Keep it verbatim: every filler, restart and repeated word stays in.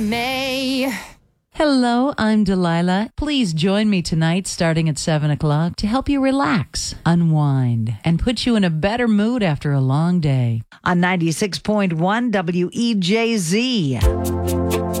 May. Hello, I'm Delilah. Please join me tonight starting at seven o'clock to help you relax, unwind, and put you in a better mood after a long day. On ninety-six point one W E J Z.